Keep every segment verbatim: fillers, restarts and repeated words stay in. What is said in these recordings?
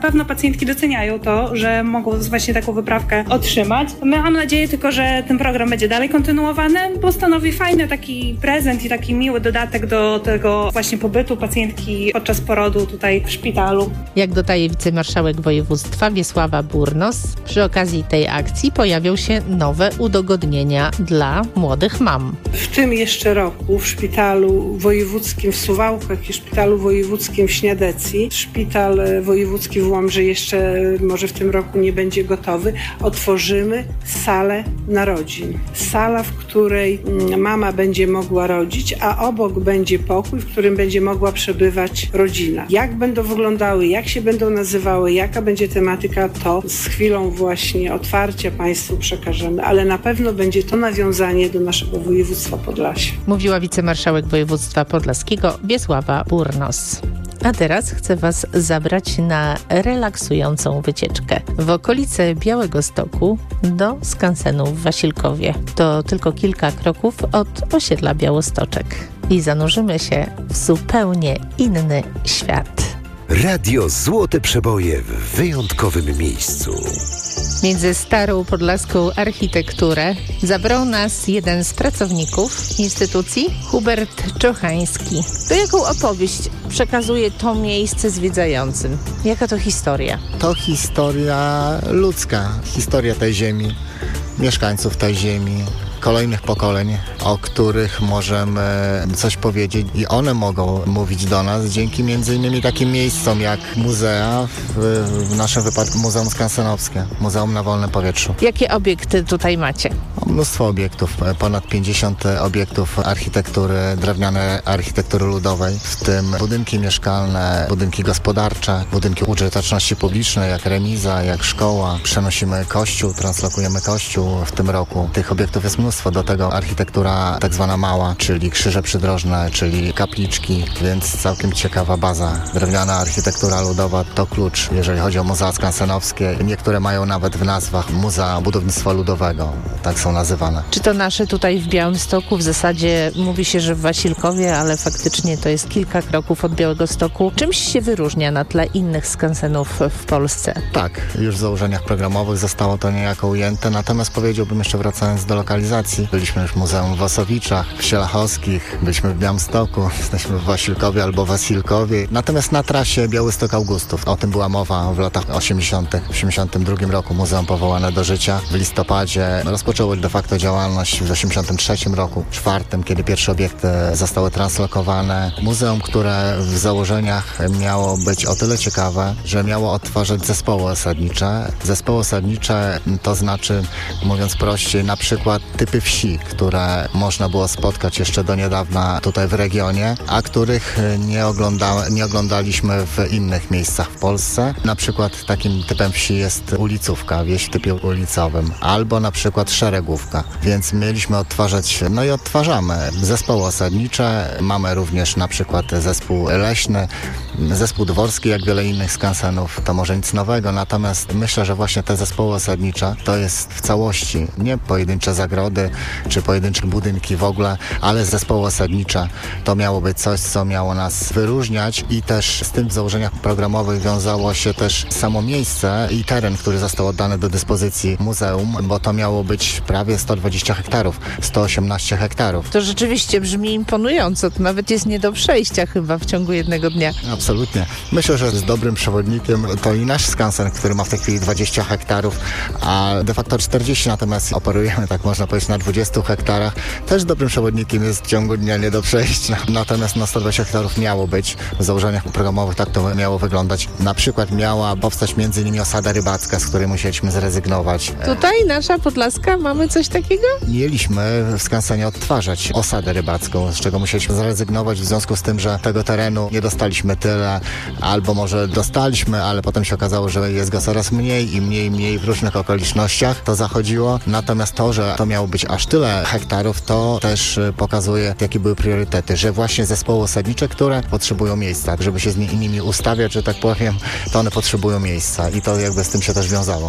Na pewno pacjentki doceniają to, że mogą właśnie taką wyprawkę otrzymać. Mam nadzieję tylko, że ten program będzie dalej kontynuowany, bo stanowi fajny taki prezent i taki miły dodatek do tego właśnie pobytu pacjentki podczas porodu tutaj w szpitalu. Jak dodaje wicemarszałek województwa Wiesława Burnos, przy okazji tej akcji pojawią się nowe udogodnienia dla młodych mam. W tym jeszcze roku w szpitalu wojewódzkim w Suwałkach i szpitalu wojewódzkim w Śniadecji, szpital wojewódzki w Łomży jeszcze może w tym roku nie będzie gotowy, otworzymy salę narodzin. Sala, w której mama będzie mogła rodzić, a obok będzie pokój, w którym będzie mogła przebywać rodzina. Jak będą wyglądały, jak się będą nazywały, jaka będzie tematyka, to z chwilą właśnie otwarcia Państwu przekażemy, ale na pewno będzie to nawiązanie do naszego województwa Podlasia. Mówiła wicemarszałek województwa podlaskiego Wiesława Burnos. A teraz chcę Was zabrać na relaksującą wycieczkę w okolice Białegostoku do skansenu w Wasilkowie. To tylko kilka kroków od osiedla Białostoczek i zanurzymy się w zupełnie inny świat. Radio Złote Przeboje w wyjątkowym miejscu. Między starą podlaską architekturę zabrał nas jeden z pracowników instytucji, Hubert Czochański. To jaką opowieść przekazuje to miejsce zwiedzającym? Jaka to historia? To historia ludzka, historia tej ziemi, mieszkańców tej ziemi, kolejnych pokoleń, o których możemy coś powiedzieć i one mogą mówić do nas dzięki między innymi takim miejscom jak muzea, w, w naszym wypadku Muzeum Skansenowskie, Muzeum na Wolnym Powietrzu. Jakie obiekty tutaj macie? Mnóstwo obiektów, ponad pięćdziesiąt obiektów architektury, drewnianej architektury ludowej, w tym budynki mieszkalne, budynki gospodarcze, budynki użyteczności publicznej, jak remiza, jak szkoła. Przenosimy kościół, translokujemy kościół w tym roku. Tych obiektów jest mnóstwo. Do tego architektura tak zwana mała, czyli krzyże przydrożne, czyli kapliczki, więc całkiem ciekawa baza. Drewniana architektura ludowa to klucz, jeżeli chodzi o muzea skansenowskie. Niektóre mają nawet w nazwach Muzea Budownictwa Ludowego, tak są nazywane. Czy to nasze tutaj w Białymstoku? W zasadzie mówi się, że w Wasilkowie, ale faktycznie to jest kilka kroków od Białegostoku. Czymś się wyróżnia na tle innych skansenów w Polsce? Tak, już w założeniach programowych zostało to niejako ujęte, natomiast powiedziałbym jeszcze wracając do lokalizacji, byliśmy już w Muzeum w Osowiczach, w Sielachowskich, byliśmy w Białymstoku, jesteśmy w Wasilkowie albo Wasilkowie. Natomiast na trasie Białystok-Augustów, o tym była mowa w latach osiemdziesiątych. W osiemdziesiątym drugim roku muzeum powołane do życia. W listopadzie rozpoczęło de facto działalność w osiemdziesiątym trzecim roku, czwartym, kiedy pierwsze obiekty zostały translokowane. Muzeum, które w założeniach miało być o tyle ciekawe, że miało odtwarzać zespoły osadnicze. Zespoły osadnicze to znaczy, mówiąc prościej, na przykład typy wsi, które można było spotkać jeszcze do niedawna tutaj w regionie, a których nie, ogląda, nie oglądaliśmy w innych miejscach w Polsce. Na przykład takim typem wsi jest ulicówka, wieś w typie ulicowym, albo na przykład szeregówka. Więc mieliśmy odtwarzać, no i odtwarzamy zespoły osadnicze. Mamy również na przykład zespół leśny, zespół dworski, jak wiele innych skansenów. To może nic nowego, natomiast myślę, że właśnie te zespoły osadnicze to jest w całości, nie pojedyncze zagrody, czy pojedyncze budynki w ogóle, ale zespoły osadnicze. To miało być coś, co miało nas wyróżniać i też z tym w założeniach programowych wiązało się też samo miejsce i teren, który został oddany do dyspozycji muzeum, bo to miało być prawie sto dwadzieścia hektarów, sto osiemnaście hektarów. To rzeczywiście brzmi imponująco, to nawet jest nie do przejścia chyba w ciągu jednego dnia. Absolutnie. Myślę, że z dobrym przewodnikiem to i nasz skansen, który ma w tej chwili dwadzieścia hektarów, a de facto czterdzieści, natomiast operujemy, tak można powiedzieć, na dwudziestu hektarach. Też dobrym przewodnikiem jest w ciągu dnia nie do przejścia. Natomiast na sto dwadzieścia hektarów miało być. W założeniach programowych tak to miało wyglądać. Na przykład miała powstać między innymi osada rybacka, z której musieliśmy zrezygnować. Tutaj nasza Podlaska, mamy coś takiego? Mieliśmy w skansenie odtwarzać osadę rybacką, z czego musieliśmy zrezygnować w związku z tym, że tego terenu nie dostaliśmy tyle, albo może dostaliśmy, ale potem się okazało, że jest go coraz mniej i mniej, mniej w różnych okolicznościach to zachodziło. Natomiast to, że to miało być aż tyle hektarów, to też pokazuje, jakie były priorytety, że właśnie zespoły osadnicze, które potrzebują miejsca, żeby się z nimi ustawiać, że tak powiem, to one potrzebują miejsca i to jakby z tym się też wiązało.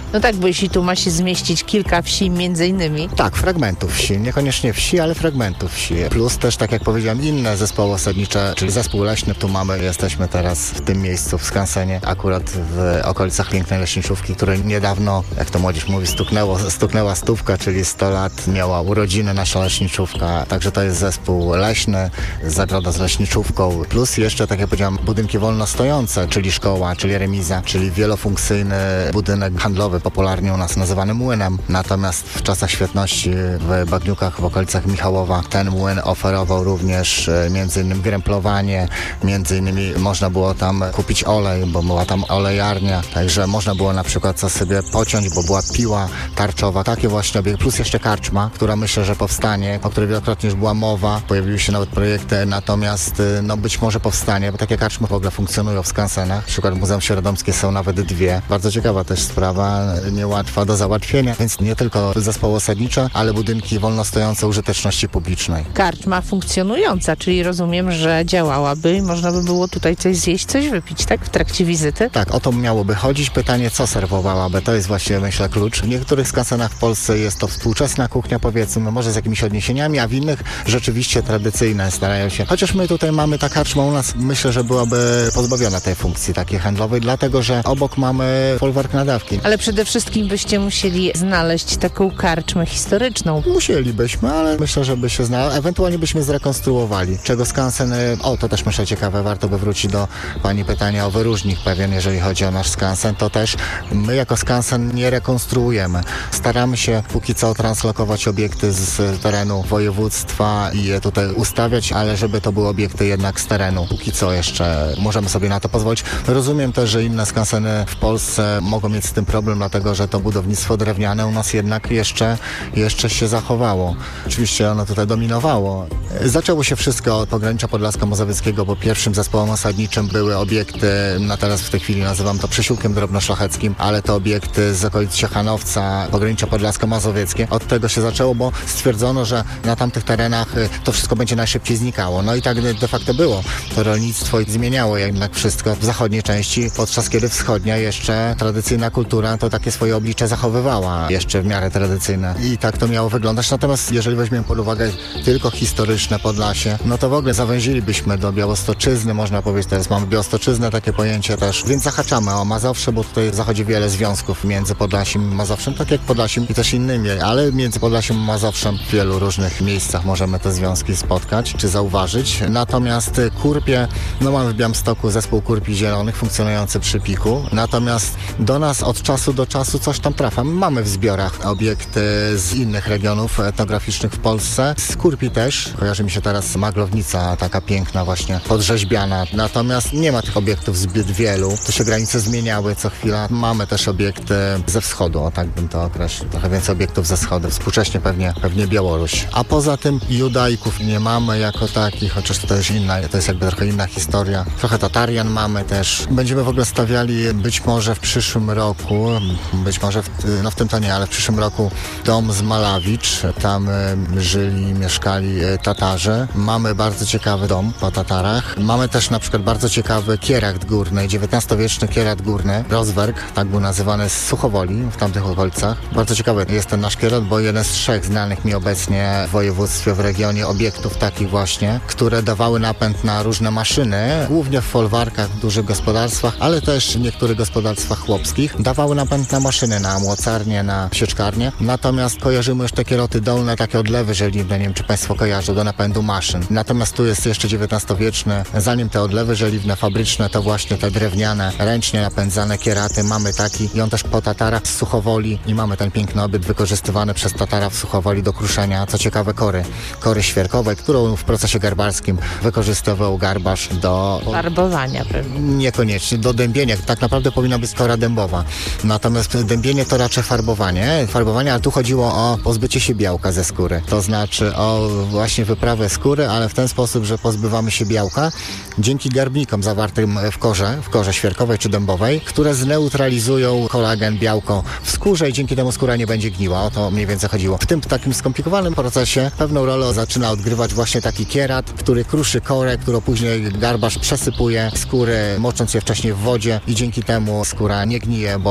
No tak, bo jeśli tu ma się zmieścić kilka wsi między innymi. Tak, fragmentów wsi, niekoniecznie wsi, ale fragmentów wsi. Plus też, tak jak powiedziałem, inne zespoły osadnicze, czyli zespół leśny, tu mamy, jesteśmy teraz w tym miejscu, w skansenie, akurat w okolicach pięknej leśniczówki, której niedawno, jak to młodzież mówi, stuknęło, stuknęła stówka, czyli sto lat, miała urodziny nasza leśniczówka. Także to jest zespół leśny, zagroda z leśniczówką, plus jeszcze, tak jak powiedziałem, budynki wolno stojące, czyli szkoła, czyli remiza, czyli wielofunkcyjny budynek handlowy, popularnie u nas nazywany młynem. Natomiast w czasach świetności w Bagniukach, w okolicach Michałowa, ten młyn oferował również e, między innymi gremplowanie, między innymi można było tam kupić olej, bo była tam olejarnia, także można było na przykład co sobie pociąć, bo była piła tarczowa, takie właśnie obiekty, plus jeszcze karczma, która myślę, że powstanie, o której wielokrotnie już była mowa, pojawiły się nawet projekty, natomiast no być może powstanie, bo takie karczmy w ogóle funkcjonują w skansenach, na przykład w Muzeum Śródomskie są nawet dwie. Bardzo ciekawa też sprawa, niełatwa do załatwienia, więc nie tylko zespoły osadnicze, ale budynki wolnostojące użyteczności publicznej. Karczma funkcjonująca, czyli rozumiem, że działałaby i można by było tutaj coś zjeść, coś wypić, tak? W trakcie wizyty? Tak, o to miałoby chodzić. Pytanie, co serwowałaby, to jest właśnie, myślę, klucz. W niektórych skansenach w Polsce jest to współczesna kuchnia, powiedzmy, może z jakimiś odniesieniami, a w innych rzeczywiście tradycyjne starają się. Chociaż my tutaj mamy, ta karczma u nas, myślę, że byłaby pozbawiona tej funkcji takiej handlowej, dlatego, że obok mamy folwark nadawki. Ale przede wszystkim byście musieli znaleźć taką karczmę historyczną. Musielibyśmy, ale myślę, że by się znała. Ewentualnie byśmy zrekonstruowali. Czego skansen, o to też myślę ciekawe, warto by wrócić do pani pytania o wyróżnik pewien, jeżeli chodzi o nasz skansen, to też my jako skansen nie rekonstruujemy. Staramy się póki co translokować obiekty z terenu województwa i je tutaj ustawiać, ale żeby to były obiekty jednak z terenu. Póki co jeszcze możemy sobie na to pozwolić. Rozumiem też, że inne skanseny w Polsce mogą mieć z tym problem, dlatego że to budownictwo drewniane u nas jednak jeszcze, jeszcze się zachowało. Oczywiście ono tutaj dominowało. Zaczęło się wszystko od pogranicza podlasko-mazowieckiego, bo pierwszym zespołem osadniczym były obiekty, no teraz w tej chwili nazywam to przesiłkiem drobnoszlacheckim, ale to obiekty z okolic Ciechanowca, pogranicza podlasko-mazowieckie. Od tego się zaczęło, bo stwierdzono, że na tamtych terenach to wszystko będzie najszybciej znikało. No i tak de facto było. To rolnictwo zmieniało jednak wszystko w zachodniej części, podczas kiedy wschodnia jeszcze tradycyjna kultura to takie swoje oblicze zachowywała, jeszcze w miarę tradycyjne. I tak to miało wyglądać. Natomiast jeżeli weźmiemy pod uwagę tylko historyczne Podlasie, no to w ogóle zawęzilibyśmy do Białostoczyzny, można powiedzieć, teraz mamy Białostoczyznę, takie pojęcie też, więc zahaczamy o Mazowsze, bo tutaj zachodzi wiele związków między Podlasiem i Mazowszem, tak jak Podlasiem i też innymi, ale między Podlasiem i Mazowszem w wielu różnych miejscach możemy te związki spotkać, czy zauważyć. Natomiast Kurpie, no mamy w Białymstoku zespół Kurpi Zielonych funkcjonujący przy Piku, natomiast do nas od czasu do czasu coś tam trafia. Mamy w zbiorach obiekty z innych regionów etnograficznych w Polsce, z Kurpi też, kojarzy mi się teraz Maglownica, taka piękna właśnie, podrzeźbiana, natomiast nie ma tych obiektów zbyt wielu, to się granice zmieniały co chwila. Mamy też obiekty ze wschodu, o tak bym to określił, trochę więcej obiektów ze wschodu, współcześnie pewnie, pewnie Białoruś. A poza tym Judaików nie mamy jako takich, chociaż to jest inna, to jest jakby trochę inna historia. Trochę Tatarian mamy też. Będziemy w ogóle stawiali być może w przyszłym roku, być może w, no w tym to nie, ale w przyszłym roku dom z Malawicz. Tam y, żyli, mieszkali y, Tatarzy. Mamy bardzo ciekawy dom po Tatarach. Mamy też na przykład bardzo ciekawy kierat górny, dziewiętnastowieczny kierat górny, Rozwerk, tak był nazywany, z Suchowoli, w tamtych okolicach. Bardzo ciekawy jest ten nasz kierat, bo jeden z trzech znanych mi obecnie w województwie, w regionie obiektów takich właśnie, które dawały napęd na różne maszyny, głównie w folwarkach, w dużych gospodarstwach, ale też w niektórych gospodarstwach chłopskich, dawały napęd na maszyny, na mocarnie, na sieczkarnie. Natomiast kojarzymy już te kieroty dolne, takie odlewy żeliwne, nie wiem czy Państwo kojarzą, do napędu maszyn. Natomiast tu jest jeszcze dziewiętnastowieczny, zanim te odlewy żeliwne, fabryczne, to właśnie te drewniane, ręcznie napędzane kieraty. Mamy taki i on też po Tatarach z Suchowoli i mamy ten piękny obyt wykorzystywany przez Tatara w Suchowoli do kruszenia, co ciekawe, kory, kory świerkowej, którą w procesie garbarskim wykorzystywał garbarz do... Farbowania pewnie. Niekoniecznie, do dębienia. Tak naprawdę powinna być kora dębowa. Natomiast dębienie to raczej farbowanie. Farbowanie, ale tu chodziło o pozbycie się białka ze skóry. To znaczy o właśnie wyprawę skóry, ale w ten sposób, że pozbywamy się białka dzięki garbnikom zawartym w korze, w korze świerkowej czy dębowej, które zneutralizują kolagen, białko w skórze i dzięki temu skóra nie będzie gniła. O to mniej więcej chodziło. W tym takim skomplikowanym procesie pewną rolę zaczyna odgrywać właśnie taki kierat, który kruszy korę, którą później garbarz przesypuje skóry, mocząc je wcześniej w wodzie i dzięki temu skóra nie gnije, bo neutralizuje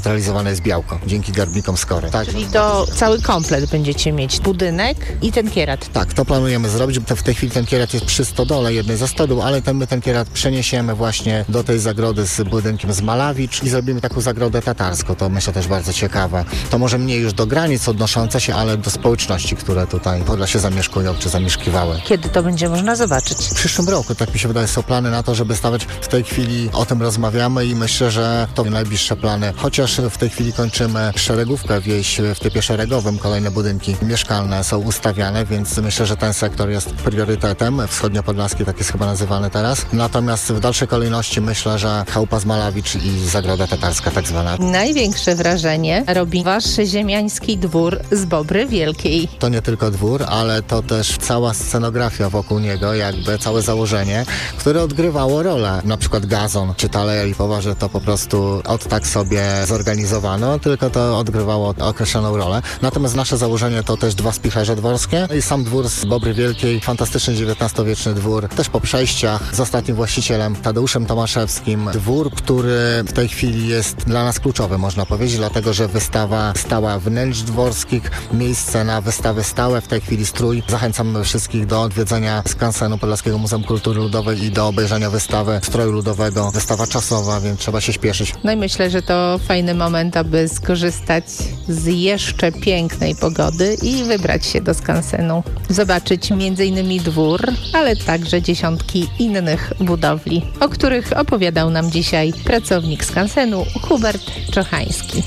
zneutralizowane jest białko dzięki garbnikom skory. Tak. Czyli to cały komplet będziecie mieć, budynek i ten kierat. Tak, to planujemy zrobić. W tej chwili ten kierat jest przy stodole jednej ze stodół, ale ten, my ten kierat przeniesiemy właśnie do tej zagrody z budynkiem z Malawicz i zrobimy taką zagrodę tatarską. To myślę też bardzo ciekawe. To może mniej już do granic odnoszące się, ale do społeczności, które tutaj w Podlasie zamieszkują czy zamieszkiwały. Kiedy to będzie można zobaczyć? W przyszłym roku, tak mi się wydaje, są plany na to, żeby stawiać. W tej chwili o tym rozmawiamy i myślę, że to najbliższe plany. Chociaż w tej chwili kończymy szeregówkę wieś w typie szeregowym, kolejne budynki mieszkalne są ustawiane, więc myślę, że ten sektor jest priorytetem. Wschodniopodlaski, tak jest chyba nazywany teraz. Natomiast w dalszej kolejności myślę, że chałupa z Malawicz i zagroda tatarska tak zwana. Największe wrażenie robi wasz ziemiański dwór z Bobry Wielkiej. To nie tylko dwór, ale to też cała scenografia wokół niego, jakby całe założenie, które odgrywało rolę. Na przykład gazon czy ta aleja lipowa, że to po prostu od tak sobie zorganizowano, tylko to odgrywało określoną rolę. Natomiast nasze założenie to też dwa spichrze dworskie i sam dwór z Bobry Wielkiej, fantastyczny dziewiętnastowieczny dwór, też po przejściach z ostatnim właścicielem Tadeuszem Tomaszewskim. Dwór, który w tej chwili jest dla nas kluczowy, można powiedzieć, dlatego że wystawa stała wnętrz dworskich, miejsce na wystawy stałe, w tej chwili strój. Zachęcam wszystkich do odwiedzenia skansenu Podlaskiego Muzeum Kultury Ludowej i do obejrzenia wystawy stroju ludowego. Wystawa czasowa, więc trzeba się śpieszyć. No i myślę, że to fajny moment, aby skorzystać z jeszcze pięknej pogody i wybrać się do skansenu. Zobaczyć między innymi dwór, ale także dziesiątki innych budowli, o których opowiadał nam dzisiaj pracownik skansenu Hubert Czochański.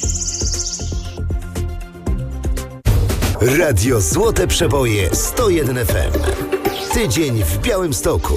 Radio Złote Przeboje sto jeden F M. Tydzień w Białymstoku.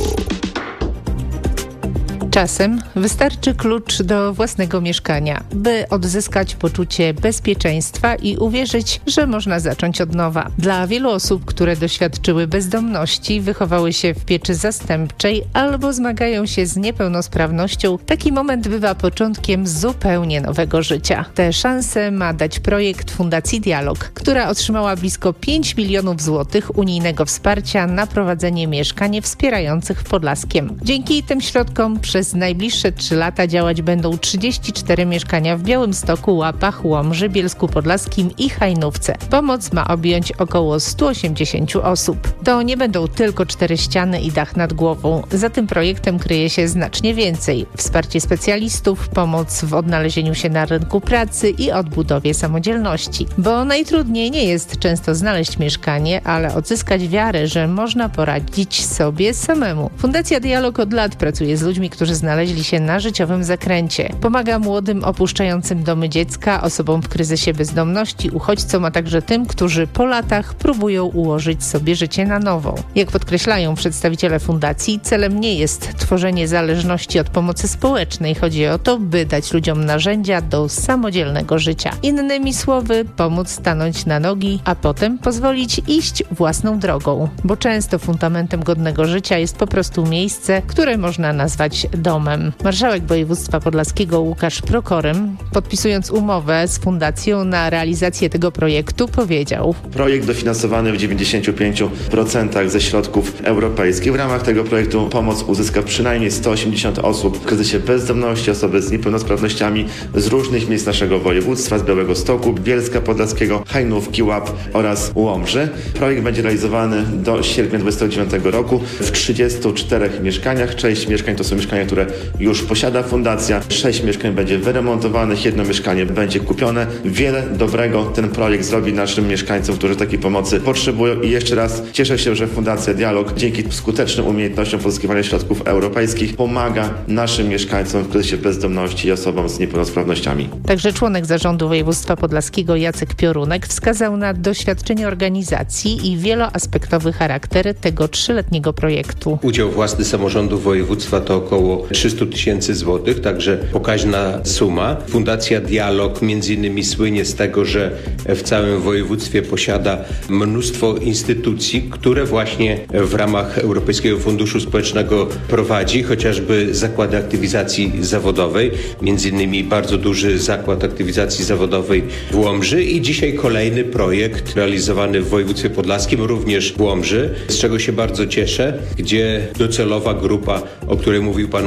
Czasem wystarczy klucz do własnego mieszkania, by odzyskać poczucie bezpieczeństwa i uwierzyć, że można zacząć od nowa. Dla wielu osób, które doświadczyły bezdomności, wychowały się w pieczy zastępczej albo zmagają się z niepełnosprawnością, taki moment bywa początkiem zupełnie nowego życia. Tę szansę ma dać projekt Fundacji Dialog, która otrzymała blisko pięć milionów złotych unijnego wsparcia na prowadzenie mieszkań wspierających w Podlaskiem. Dzięki tym środkom przez najbliższe trzy lata działać będą trzydzieści cztery mieszkania w Białymstoku, Łapach, Łomży, Bielsku Podlaskim i Hajnówce. Pomoc ma objąć około sto osiemdziesiąt osób. To nie będą tylko cztery ściany i dach nad głową. Za tym projektem kryje się znacznie więcej. Wsparcie specjalistów, pomoc w odnalezieniu się na rynku pracy i odbudowie samodzielności. Bo najtrudniej nie jest często znaleźć mieszkanie, ale odzyskać wiarę, że można poradzić sobie samemu. Fundacja Dialog od lat pracuje z ludźmi, którzy znaleźli się na życiowym zakręcie. Pomaga młodym opuszczającym domy dziecka, osobom w kryzysie bezdomności, uchodźcom, a także tym, którzy po latach próbują ułożyć sobie życie na nowo. Jak podkreślają przedstawiciele fundacji, celem nie jest tworzenie zależności od pomocy społecznej. Chodzi o to, by dać ludziom narzędzia do samodzielnego życia. Innymi słowy, pomóc stanąć na nogi, a potem pozwolić iść własną drogą. Bo często fundamentem godnego życia jest po prostu miejsce, które można nazwać domem. Marszałek województwa podlaskiego Łukasz Prokorym, podpisując umowę z fundacją na realizację tego projektu, powiedział: Projekt dofinansowany w dziewięćdziesięciu pięciu procentach ze środków europejskich. W ramach tego projektu pomoc uzyska przynajmniej sto osiemdziesiąt osób w kryzysie bezdomności, osoby z niepełnosprawnościami z różnych miejsc naszego województwa, z Białegostoku, Bielska Podlaskiego, Hajnówki, Łap oraz Łomży. Projekt będzie realizowany do sierpnia dwudziestego dziewiątego roku w trzydziestu czterech mieszkaniach. Część mieszkań to są mieszkania, które już posiada fundacja. Sześć mieszkań będzie wyremontowanych, jedno mieszkanie będzie kupione. Wiele dobrego ten projekt zrobi naszym mieszkańcom, którzy takiej pomocy potrzebują. I jeszcze raz cieszę się, że Fundacja Dialog dzięki skutecznym umiejętnościom pozyskiwania środków europejskich pomaga naszym mieszkańcom w kryzysie bezdomności i osobom z niepełnosprawnościami. Także członek zarządu województwa podlaskiego Jacek Piorunek wskazał na doświadczenie organizacji i wieloaspektowy charakter tego trzyletniego projektu. Udział własny samorządu województwa to około trzysta tysięcy złotych, także pokaźna suma. Fundacja Dialog między innymi słynie z tego, że w całym województwie posiada mnóstwo instytucji, które właśnie w ramach Europejskiego Funduszu Społecznego prowadzi, chociażby zakłady aktywizacji zawodowej, między innymi bardzo duży zakład aktywizacji zawodowej w Łomży i dzisiaj kolejny projekt realizowany w województwie podlaskim, również w Łomży, z czego się bardzo cieszę, gdzie docelowa grupa, o której mówił pan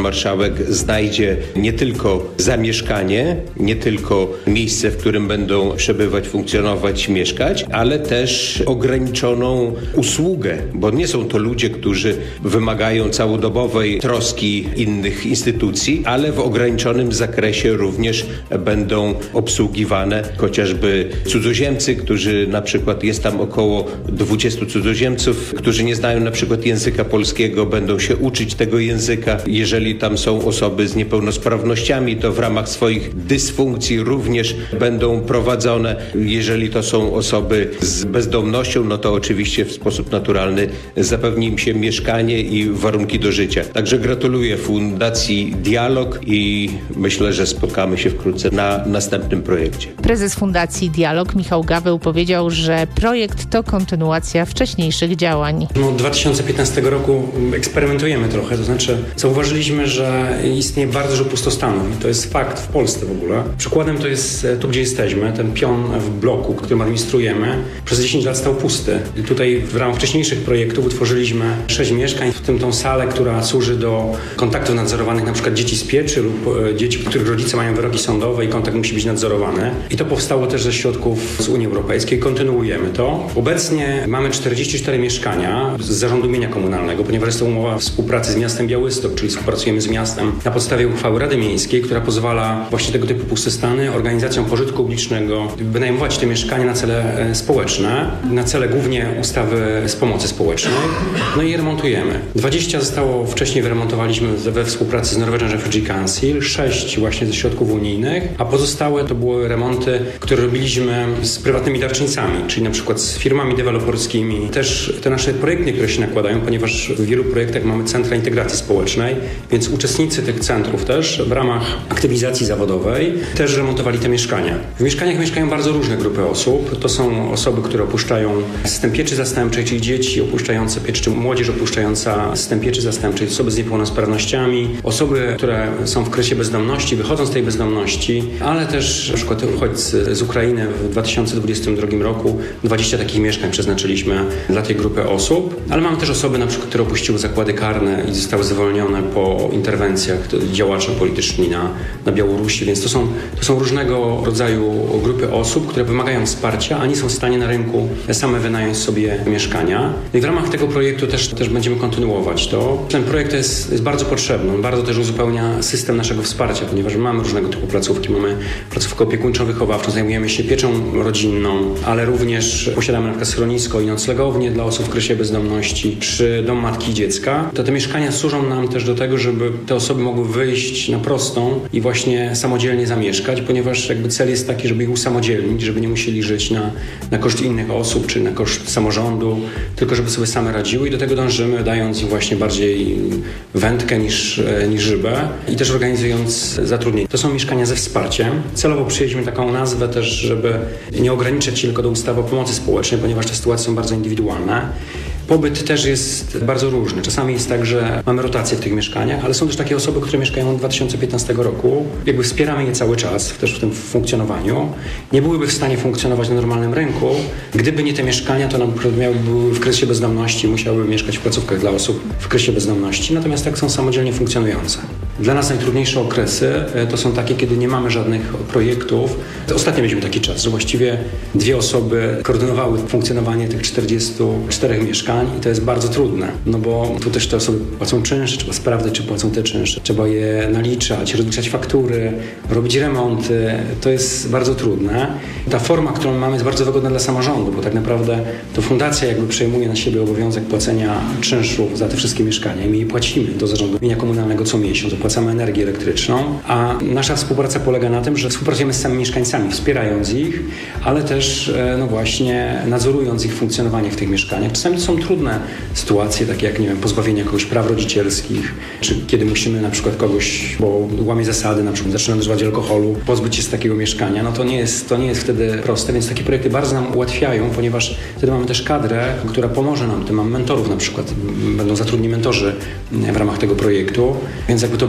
marszałek znajdzie nie tylko zamieszkanie, nie tylko miejsce, w którym będą przebywać, funkcjonować, mieszkać, ale też ograniczoną usługę, bo nie są to ludzie, którzy wymagają całodobowej troski innych instytucji, ale w ograniczonym zakresie również będą obsługiwane chociażby cudzoziemcy, którzy na przykład jest tam około dwudziestu cudzoziemców, którzy nie znają na przykład języka polskiego, będą się uczyć tego języka. Jeżeli tam są osoby z niepełnosprawnościami, to w ramach swoich dysfunkcji również będą prowadzone. Jeżeli to są osoby z bezdomnością, no to oczywiście w sposób naturalny zapewni im się mieszkanie i warunki do życia. Także gratuluję Fundacji Dialog i myślę, że spotkamy się wkrótce na następnym projekcie. Prezes Fundacji Dialog Michał Gaweł powiedział, że projekt to kontynuacja wcześniejszych działań. No, od dwa tysiące piętnastego roku eksperymentujemy trochę, to znaczy zauważyliśmy, że istnieje bardzo dużo pustostanów i to jest fakt w Polsce w ogóle. Przykładem to jest tu, gdzie jesteśmy, ten pion w bloku, którym administrujemy, przez dziesięć lat stał pusty. I tutaj w ramach wcześniejszych projektów utworzyliśmy sześć mieszkań, w tym tą salę, która służy do kontaktów nadzorowanych na przykład dzieci z pieczy lub dzieci, których rodzice mają wyroki sądowe i kontakt musi być nadzorowany. I to powstało też ze środków z Unii Europejskiej. Kontynuujemy to. Obecnie mamy czterdzieści cztery mieszkania z zarządu mienia komunalnego, ponieważ jest to umowa współpracy z miastem Białystok, czyli współpracujemy z miastem na podstawie uchwały Rady Miejskiej, która pozwala właśnie tego typu pustostany organizacjom pożytku publicznego wynajmować te mieszkania na cele społeczne, na cele głównie ustawy z pomocy społecznej. No i je remontujemy. dwadzieścia zostało wcześniej wyremontowaliśmy we współpracy z Norwegian Refugee Council, sześć właśnie ze środków unijnych, a pozostałe to były remonty, które robiliśmy z prywatnymi darczyńcami, czyli na przykład z firmami deweloperskimi. Też te nasze projekty, które się nakładają, ponieważ w wielu projektach mamy centra integracji społecznej, więc uczestnicy tych centrów też w ramach aktywizacji zawodowej też remontowali te mieszkania. W mieszkaniach mieszkają bardzo różne grupy osób. To są osoby, które opuszczają system pieczy zastępczej, czyli dzieci opuszczające pieczę, czy młodzież opuszczająca system pieczy zastępczej, osoby z niepełnosprawnościami, osoby, które są w kryzysie bezdomności, wychodzą z tej bezdomności, ale też na przykład uchodźcy z Ukrainy w dwa tysiące dwudziestym drugim roku dwadzieścia takich mieszkań przeznaczyliśmy dla tej grupy osób, ale mamy też osoby, na przykład, które opuściły zakłady karne i zostały zwolnione po interwencjach działaczy polityczni na, na Białorusi, więc to są, to są różnego rodzaju grupy osób, które wymagają wsparcia, a nie są w stanie na rynku same wynająć sobie mieszkania. I w ramach tego projektu też, też będziemy kontynuować to. Ten projekt jest, jest bardzo potrzebny, on bardzo też uzupełnia system naszego wsparcia, ponieważ mamy różnego typu placówki. Mamy placówkę opiekuńczo-wychowawczą, zajmujemy się pieczą rodzinną, ale również posiadamy na przykład schronisko i noclegownię dla osób w kryzysie bezdomności, czy dom matki i dziecka. To te mieszkania służą nam też do tego, żeby te osoby mogły wyjść na prostą i właśnie samodzielnie zamieszkać, ponieważ jakby cel jest taki, żeby ich usamodzielnić, żeby nie musieli żyć na, na koszt innych osób, czy na koszt samorządu, tylko żeby sobie same radziły i do tego dążymy, dając im właśnie bardziej wędkę niż, niż rybę i też organizując zatrudnienie. To są mieszkania ze wsparciem. Celowo przyjęliśmy taką nazwę też, żeby nie ograniczać się tylko do ustawy o pomocy społecznej, ponieważ te sytuacje są bardzo indywidualne. Pobyt też jest bardzo różny. Czasami jest tak, że mamy rotację w tych mieszkaniach, ale są też takie osoby, które mieszkają od dwa tysiące piętnastego roku. Jakby wspieramy je cały czas, też w tym funkcjonowaniu. Nie byłyby w stanie funkcjonować na normalnym rynku. Gdyby nie te mieszkania, to na przykład były w kryzysie bezdomności, musiałyby mieszkać w placówkach dla osób w kryzysie bezdomności. Natomiast tak są samodzielnie funkcjonujące. Dla nas najtrudniejsze okresy to są takie, kiedy nie mamy żadnych projektów. Ostatnio mieliśmy taki czas, że właściwie dwie osoby koordynowały funkcjonowanie tych czterdziestu czterech mieszkań i to jest bardzo trudne, no bo tu też te osoby płacą czynsze, trzeba sprawdzać, czy płacą te czynsze, trzeba je naliczać, rozliczać faktury, robić remonty. To jest bardzo trudne. Ta forma, którą mamy, jest bardzo wygodna dla samorządu, bo tak naprawdę to fundacja jakby przejmuje na siebie obowiązek płacenia czynszów za te wszystkie mieszkania i my je płacimy do zarządu mienia komunalnego co miesiąc. Opłacamy energię elektryczną, a nasza współpraca polega na tym, że współpracujemy z samymi mieszkańcami, wspierając ich, ale też no właśnie nadzorując ich funkcjonowanie w tych mieszkaniach. Czasami to są trudne sytuacje, takie jak, nie wiem, pozbawienie kogoś praw rodzicielskich, czy kiedy musimy na przykład kogoś, bo łamie zasady, na przykład zaczyna używać alkoholu, pozbyć się z takiego mieszkania, no to nie jest, to nie jest wtedy proste, więc takie projekty bardzo nam ułatwiają, ponieważ wtedy mamy też kadrę, która pomoże nam, tym mamy mentorów na przykład, będą zatrudnieni mentorzy w ramach tego projektu, więc jakby to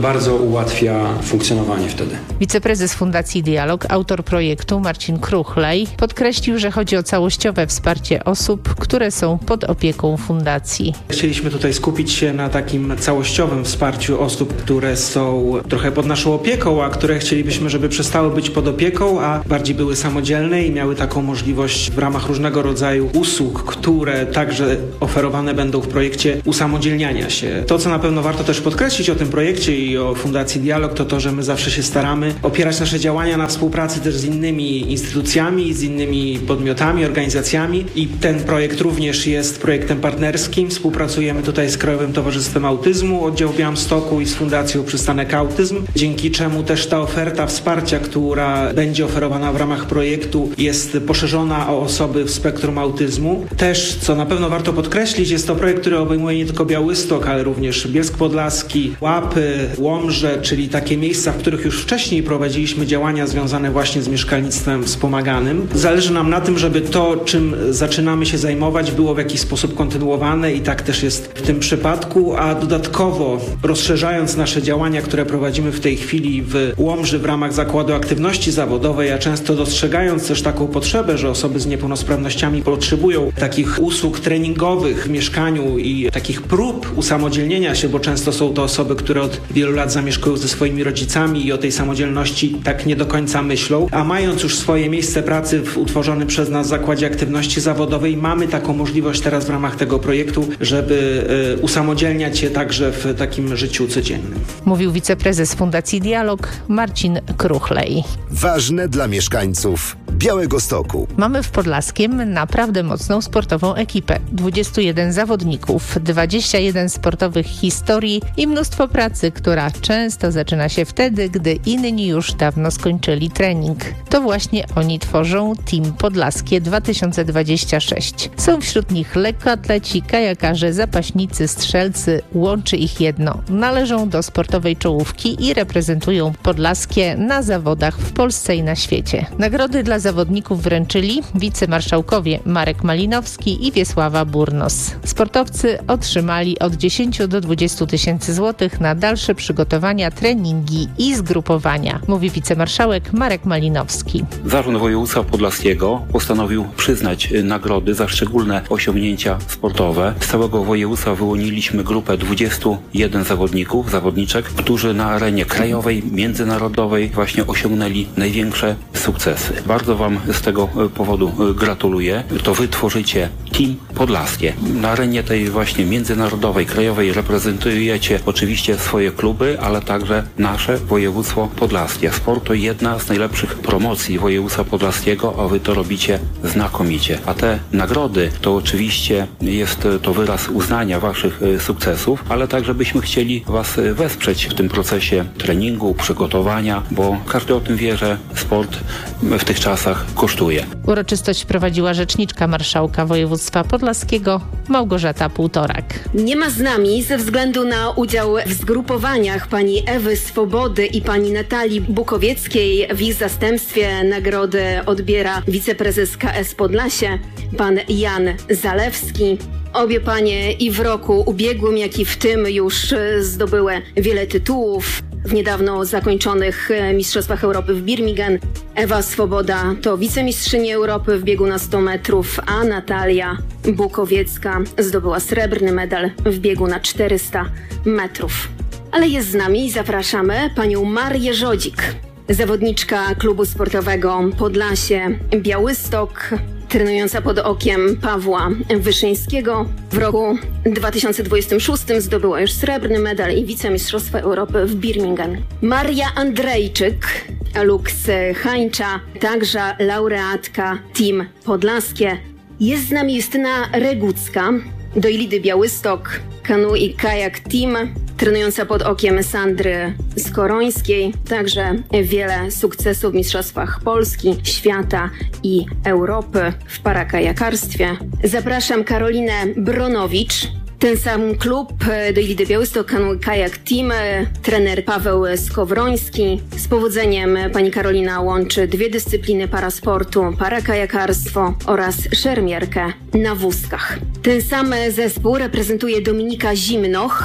bardzo ułatwia funkcjonowanie wtedy. Wiceprezes Fundacji Dialog, autor projektu Marcin Kruchlej podkreślił, że chodzi o całościowe wsparcie osób, które są pod opieką fundacji. Chcieliśmy tutaj skupić się na takim całościowym wsparciu osób, które są trochę pod naszą opieką, a które chcielibyśmy, żeby przestały być pod opieką, a bardziej były samodzielne i miały taką możliwość w ramach różnego rodzaju usług, które także oferowane będą w projekcie usamodzielniania się. To, co na pewno warto też podkreślić o tym projekcie i o Fundacji Dialog, to to, że my zawsze się staramy opierać nasze działania na współpracy też z innymi instytucjami, z innymi podmiotami, organizacjami i ten projekt również jest projektem partnerskim. Współpracujemy tutaj z Krajowym Towarzystwem Autyzmu, oddział Białymstoku i z Fundacją Przystanek Autyzm, dzięki czemu też ta oferta wsparcia, która będzie oferowana w ramach projektu, jest poszerzona o osoby w spektrum autyzmu. Też, co na pewno warto podkreślić, jest to projekt, który obejmuje nie tylko Białystok, ale również Bielsk Podlaski, Łapy, Łomże, czyli takie miejsca, w których już wcześniej prowadziliśmy działania związane właśnie z mieszkalnictwem wspomaganym. Zależy nam na tym, żeby to, czym zaczynamy się zajmować, było w jakiś sposób kontynuowane i tak też jest w tym przypadku, a dodatkowo rozszerzając nasze działania, które prowadzimy w tej chwili w Łomży w ramach Zakładu Aktywności Zawodowej, a często dostrzegając też taką potrzebę, że osoby z niepełnosprawnościami potrzebują takich usług treningowych w mieszkaniu i takich prób usamodzielnienia się, bo często są to osoby, które od wielu lat zamieszkują ze swoimi rodzicami i o tej samodzielności tak nie do końca myślą, a mając już swoje miejsce pracy w utworzonym przez nas Zakładzie Aktywności Zawodowej, mamy taką możliwość teraz w ramach tego projektu, żeby y, usamodzielniać się także w takim życiu codziennym. Mówił wiceprezes Fundacji Dialog Marcin Kruchlej. Ważne dla mieszkańców Białegostoku. Mamy w Podlaskiem naprawdę mocną sportową ekipę. dwudziestu jeden zawodników, dwadzieścia jeden sportowych historii i mnóstwo pracy, która często zaczyna się wtedy, gdy inni już dawno skończyli trening. To właśnie oni tworzą Team Podlaskie dwa tysiące dwadzieścia sześć. Są wśród nich lekkoatleci, kajakarze, zapaśnicy, strzelcy. Łączy ich jedno. Należą do sportowej czołówki i reprezentują Podlaskie na zawodach w Polsce i na świecie. Nagrody dla zawodników wręczyli wicemarszałkowie Marek Malinowski i Wiesława Burnos. Sportowcy otrzymali od dziesięciu do dwudziestu tysięcy złotych na dalsze przygotowania, treningi i zgrupowania, mówi wicemarszałek Marek Malinowski. Zarząd Województwa Podlaskiego postanowił przyznać nagrody za szczególne osiągnięcia sportowe. Z całego województwa wyłoniliśmy grupę dwudziestu jeden zawodników, zawodniczek, którzy na arenie krajowej, międzynarodowej właśnie osiągnęli największe sukcesy. Bardzo Wam z tego powodu gratuluję. To Wy tworzycie Team Podlaskie. Na arenie tej właśnie międzynarodowej, krajowej reprezentujecie oczywiście swoje kluby, ale także nasze województwo podlaskie. Sport to jedna z najlepszych promocji województwa podlaskiego, a Wy to robicie znakomicie. A te nagrody to oczywiście jest to wyraz uznania Waszych sukcesów, ale także byśmy chcieli Was wesprzeć w tym procesie treningu, przygotowania, bo każdy o tym wie, że sport w tych czasach kosztuje. Uroczystość prowadziła rzeczniczka marszałka województwa podlaskiego Małgorzata Półtorak. Nie ma z nami ze względu na udział w zgrupowaniach pani Ewy Swobody i pani Natalii Bukowieckiej. W ich zastępstwie nagrodę odbiera wiceprezes K S Podlasie, pan Jan Zalewski. Obie panie i w roku ubiegłym, jak i w tym już zdobyły wiele tytułów w niedawno zakończonych Mistrzostwach Europy w Birmingham. Ewa Swoboda to wicemistrzyni Europy w biegu na sto metrów, a Natalia Bukowiecka zdobyła srebrny medal w biegu na czterysta metrów. Ale jest z nami i zapraszamy panią Marię Żodzik, zawodniczka klubu sportowego Podlasie Białystok, trenująca pod okiem Pawła Wyszyńskiego. W roku dwa tysiące dwudziestym szóstym zdobyła już srebrny medal i wicemistrzostwa Europy w Birmingham. Maria Andrejczyk, Lux Hańcza, także laureatka Team Podlaskie. Jest z nami Justyna Regucka, do Ilidy Białystok, kanu i kajak team, trenująca pod okiem Sandry Skorońskiej. Także wiele sukcesów w mistrzostwach Polski, świata i Europy w parakajakarstwie. Zapraszam Karolinę Bronowicz. Ten sam klub do Ilidy Białystok, kanu kajak team, trener Paweł Skowroński. Z powodzeniem pani Karolina łączy dwie dyscypliny parasportu, parakajakarstwo oraz szermierkę na wózkach. Ten sam zespół reprezentuje Dominika Zimnoch,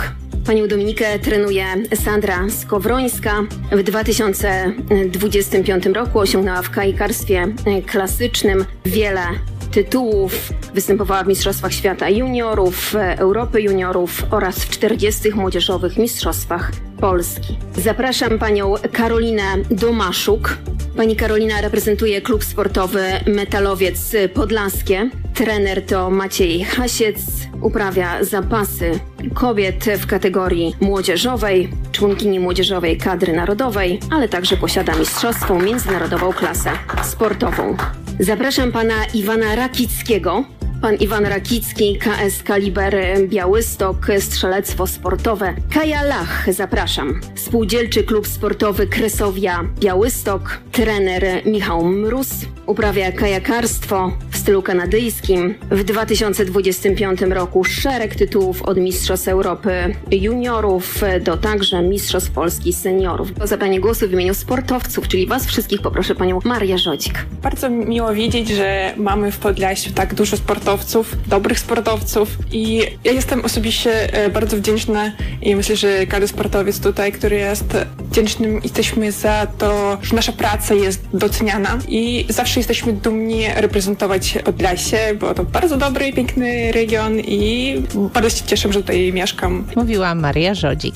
Panią Dominikę trenuje Sandra Skowrońska. W dwa tysiące dwudziestym piątym roku osiągnęła w kajakarstwie klasycznym wiele tytułów. Występowała w Mistrzostwach Świata Juniorów, Europy Juniorów oraz w czterdziestych Młodzieżowych Mistrzostwach Polski. Zapraszam panią Karolinę Domaszuk. Pani Karolina reprezentuje klub sportowy Metalowiec Podlaskie. Trener to Maciej Hasiec. Uprawia zapasy kobiet w kategorii młodzieżowej, członkini młodzieżowej kadry narodowej, ale także posiada mistrzowską międzynarodową klasę sportową. Zapraszam pana Iwana Rakickiego. Pan Iwan Rakicki, K S Kaliber Białystok, strzelectwo sportowe Kaja Lach. Zapraszam. Spółdzielczy klub sportowy Kresowia Białystok, trener Michał Mróz, uprawia kajakarstwo w stylu kanadyjskim. W dwa tysiące dwudziestym piątym roku szereg tytułów od Mistrzostw Europy Juniorów do także Mistrzostw Polski Seniorów. O zabranie głosu w imieniu sportowców, czyli was wszystkich, poproszę panią Marię Żodzik. Bardzo miło widzieć, że mamy w Podlasiu tak dużo sportowców, dobrych sportowców i ja jestem osobiście bardzo wdzięczna i myślę, że każdy sportowiec tutaj, który jest wdzięcznym, jesteśmy za to, że nasza praca jest doceniana i zawsze jesteśmy dumni reprezentować Podlasie, bo to bardzo dobry i piękny region i bardzo się cieszę, że tutaj mieszkam. Mówiła Maria Żodzik.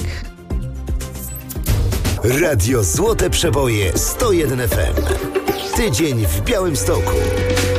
Radio Złote Przeboje sto jeden F M. Tydzień w Białymstoku.